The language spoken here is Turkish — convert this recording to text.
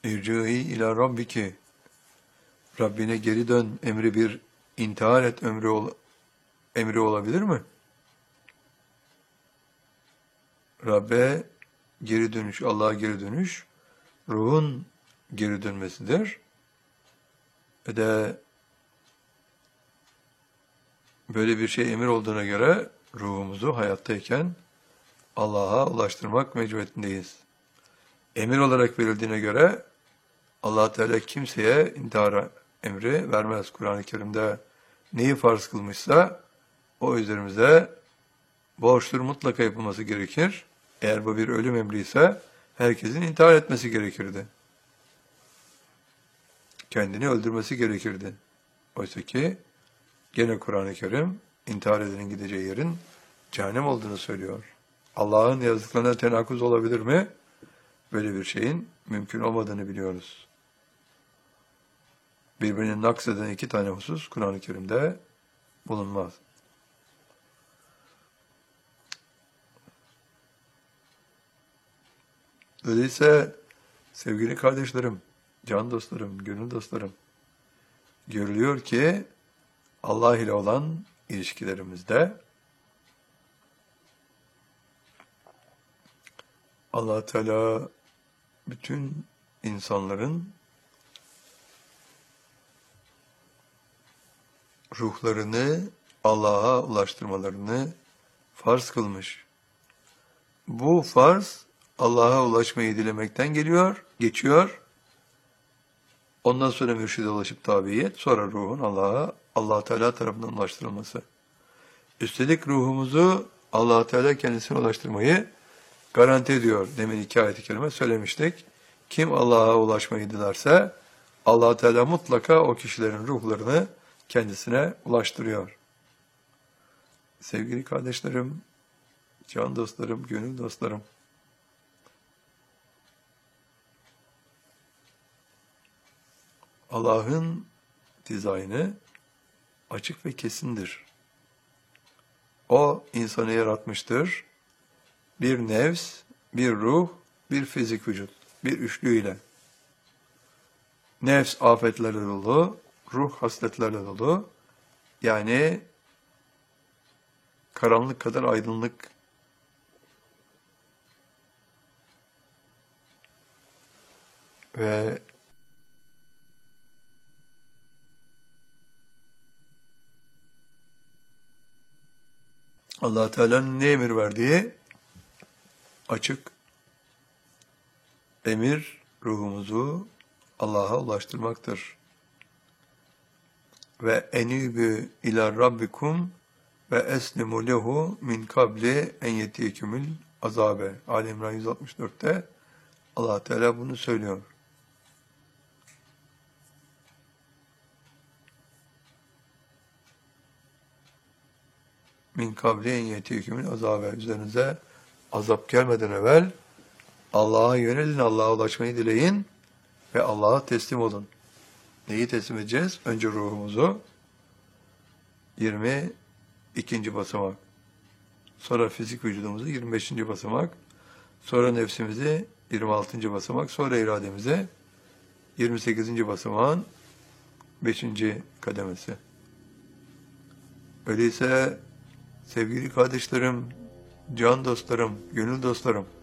İrci'i ila rabbiki. Rabbine geri dön emri bir intihar et emri olabilir mi? Rabbe geri dönüş, Allah'a geri dönüş, ruhun geri dönmesidir. Ve de böyle bir şey emir olduğuna göre ruhumuzu hayattayken Allah'a ulaştırmak mecburiyetindeyiz. Emir olarak verildiğine göre Allah Teala kimseye intihara emri vermez. Kur'an-ı Kerim'de neyi farz kılmışsa o üzerimize borçtur, mutlaka yapılması gerekir. Eğer bu bir ölüm emri ise herkesin intihar etmesi gerekirdi. Kendini öldürmesi gerekirdi. Oysa ki gene Kur'an-ı Kerim intihar edenin gideceği yerin cehennem olduğunu söylüyor. Allah'ın yazdıklarına tenakuz olabilir mi? Böyle bir şeyin mümkün olmadığını biliyoruz. Birbirini nakseden iki tane husus Kur'an-ı Kerim'de bulunmaz. Öyleyse sevgili kardeşlerim, can dostlarım, gönül dostlarım, görülüyor ki Allah ile olan ilişkilerimizde Allah Teala bütün insanların ruhlarını Allah'a ulaştırmalarını farz kılmış. Bu farz Allah'a ulaşmayı dilemekten geçiyor. Ondan sonra mürşide ulaşıp tabiyet, sonra ruhun Allah Teala tarafından ulaştırılması. Üstelik ruhumuzu Allah Teala kendisine ulaştırmayı garanti ediyor. Demin 2 ayet-i kerime söylemiştik. Kim Allah'a ulaşmayı dilerse Allah Teala mutlaka o kişilerin ruhlarını kendisine ulaştırıyor. Sevgili kardeşlerim, can dostlarım, gönül dostlarım, Allah'ın dizaynı açık ve kesindir. O insanı yaratmıştır. Bir nefs, bir ruh, bir fizik vücut, bir üçlüyle. Nefs afetlerle dolu, ruh hasletlerle dolu. Yani karanlık kadar aydınlık. Ve Allah Teala'nın ne emir verdiği açık. Emir ruhumuzu Allah'a ulaştırmaktır. Ve enibü ila rabbikum ve eslimu lehu min kabli en yetiyekümül azabe. Ali İmran 164'te Allah Teala bunu söylüyor. Min kabli en yetiyekümül azabe. Üzerinize azap gelmeden evvel Allah'a yönelin, Allah'a ulaşmayı dileyin ve Allah'a teslim olun. Neyi teslim edeceğiz? Önce ruhumuzu 22. basamak. Sonra fizik vücudumuzu 25. basamak. Sonra nefsimizi 26. basamak. Sonra irademizi 28. basamağın 5. kademesi. Öyleyse sevgili kardeşlerim, can dostlarım, gönül dostlarım,